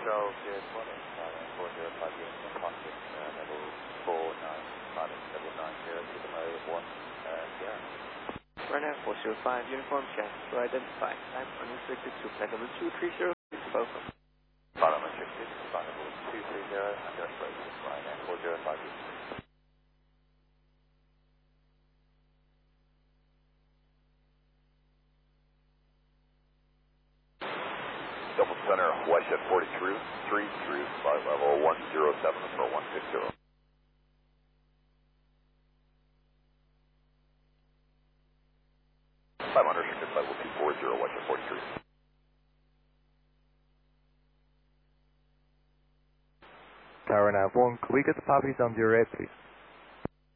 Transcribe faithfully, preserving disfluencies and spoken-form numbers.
Control, good morning. four zero five Uniform, contact uh, level four nine five, level nine zero, Sigma one, uh, Sierra. Runner four zero five Uniform, chance to identify. Time unrestricted to flight level two three zero, welcome. Flight unrestricted, flight level two three zero, and your approach, Ryanair four zero five Uniform. Double center, Westjet forty-three, three through flight level one zero seven for one six zero. Five unrestricted, flight level two four zero, Westjet forty-three. Tower nine one, could we get the poppies on zero eight, please?